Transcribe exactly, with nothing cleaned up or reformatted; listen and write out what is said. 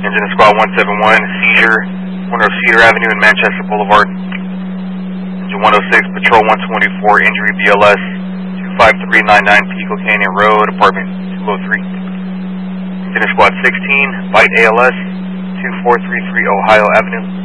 Engine Squad one seven one, seizure, corner of Cedar Avenue and Manchester Boulevard. Engine one oh six, Patrol one twenty-four, injury B L S two five three nine nine Pico Canyon Road, apartment two oh three. Engine Squad sixteen, Bite A L S two four three three Ohio Avenue.